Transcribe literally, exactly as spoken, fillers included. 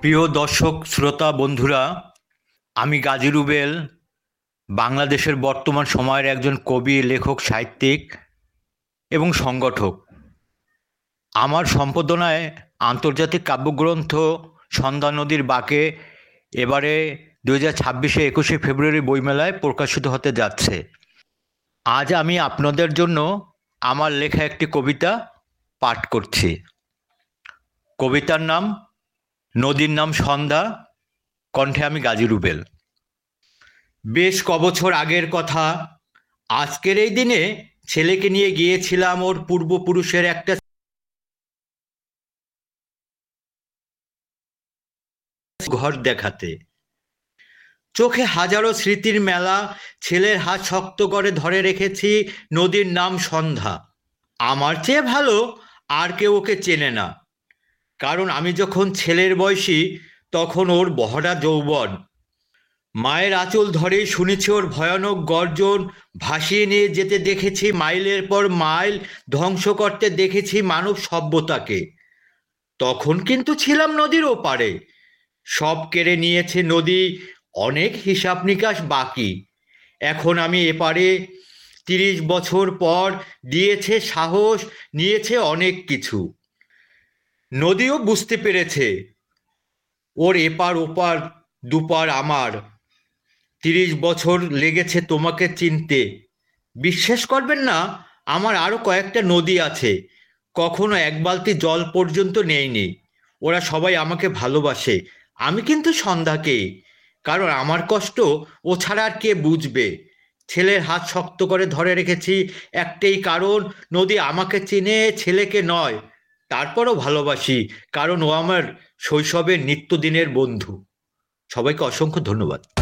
প্রিয় দর্শক শ্রোতা বন্ধুরা, আমি গাজী রুবেল, বাংলাদেশের বর্তমান সময়ের একজন কবি, লেখক, সাহিত্যিক এবং সংগঠক। আমার সম্পাদনায় আন্তর্জাতিক কাব্যগ্রন্থ সন্ধ্যা নদীর বাঁকে এবারে দু হাজার ছাব্বিশে একুশে ফেব্রুয়ারি বইমেলায় প্রকাশিত হতে যাচ্ছে। আজ আমি আপনাদের জন্য আমার লেখা একটি কবিতা পাঠ করছি। কবিতার নাম নদীর নাম সন্ধ্যা, কণ্ঠে আমি গাজী রুবেল। বেশ কবছর আগের কথা, আজকের এই দিনে ছেলেকে নিয়ে গিয়েছিলাম ওর পূর্বপুরুষের একটা ঘর দেখাতে। চোখে হাজারো স্মৃতির মেলা, ছেলের হাত শক্ত করে ধরে রেখেছি, নদীর নাম সন্ধ্যা। আমার চেয়ে ভালো আর কেউ ওকে চেনে না, কারণ আমি যখন ছেলের বয়সী তখন ওর বহরা যৌবন। মায়ের আঁচল ধরেই শুনেছি ওর ভয়ানক গর্জন, ভাসিয়ে নিয়ে যেতে দেখেছি মাইলের পর মাইল, ধ্বংস করতে দেখেছি মানব সভ্যতাকে। তখন কিন্তু ছিলাম নদীর ওপারে, সব কেড়ে নিয়েছে নদী, অনেক হিসাব নিকাশ বাকি। এখন আমি এপারে, তিরিশ বছর পর, দিয়েছে সাহস, নিয়েছে অনেক কিছু। নদীও বুঝতে পেরেছে ওর এপার ওপার দুপার আমার। তিরিশ বছর লেগেছে তোমাকে চিনতে। বিশ্বাস করবেন না, আমার আরও কয়েকটা নদী আছে, কখনো এক বালতি জল পর্যন্ত নেইনি। ওরা সবাই আমাকে ভালোবাসে, আমি কিন্তু সন্ধ্যাকে, কারণ আমার কষ্ট ও ছাড়া আর কে বুঝবে। ছেলের হাত শক্ত করে ধরে রেখেছি একটাই কারণ, নদী আমাকে চিনে, ছেলেকে নয়। তারপরও ভালোবাসি, কারণ ও আমার শৈশবের নিত্যদিনের বন্ধু। সবাইকে অসংখ্য ধন্যবাদ।